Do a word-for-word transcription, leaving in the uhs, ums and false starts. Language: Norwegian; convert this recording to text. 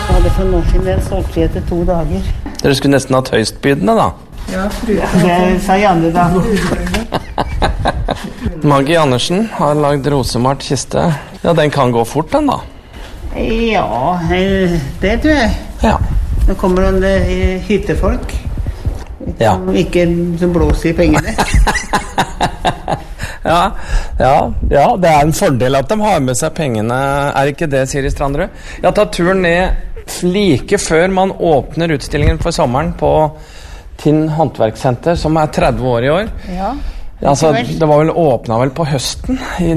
Ja, det for noen siden solgte jeg etter to dager. Dere skulle nesten hatt høystbydende, da. Ja, det sa Janne da. Maggie Andersen har lagd rosemalt kiste. Ja, den kan gå fort, den da. Ja, det tror jeg. Ja. Nå kommer noen eh, hyttefolk. Ja. Som ikke som blåser i pengene. Ja, ja, ja, det er en fordel at de har med seg pengene. Er ikke det, Siri Strandrud? Jeg har tatt turen ned like før man åpner utstillingen for sommeren på Tinn Håndverkssenter, som er tretti år i år. Ja. Altså, det var vel åpnet vel på høsten i